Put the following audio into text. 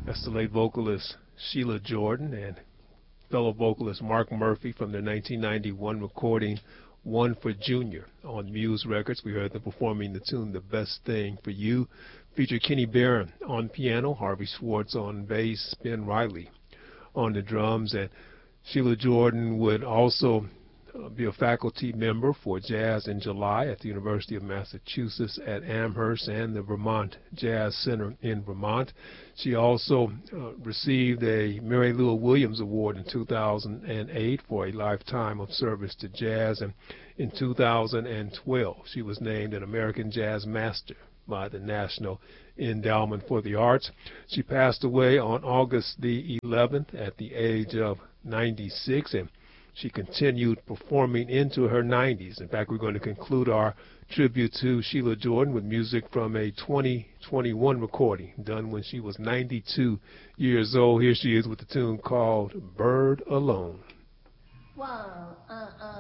That's the late vocalist Sheila Jordan and fellow vocalist Mark Murphy from their 1991 recording One for Junior on Muse Records. We heard them performing the tune The Best Thing for You. Featured Kenny Barron on piano, Harvey Schwartz on bass, Ben Riley on the drums, and Sheila Jordan would also be a faculty member for jazz in July at the University of Massachusetts at Amherst and the Vermont Jazz Center in Vermont. She also received a Mary Lou Williams Award in 2008 for a lifetime of service to jazz, and in 2012 she was named an American Jazz Master by the National Endowment for the Arts. She passed away on August the 11th at the age of 96, and she continued performing into her 90s. In fact, we're going to conclude our tribute to Sheila Jordan with music from a 2021 recording done when she was 92 years old. Here she is with the tune called Bird Alone. One,